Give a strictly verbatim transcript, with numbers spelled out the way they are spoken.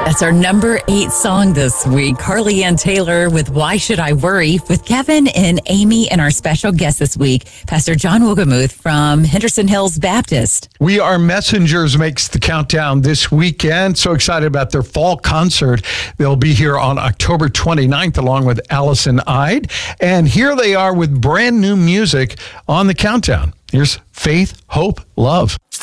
That's our number eight song this week. Carly Ann Taylor with Why Should I Worry with Kevin and Amy and our special guest this week, Pastor John Wogemuth from Henderson Hills Baptist. We Are Messengers makes the countdown this weekend. So excited about their fall concert. They'll be here on October twenty-ninth along with Allison Ide. And here they are with brand new music on the countdown. Here's Faith, Hope, Love.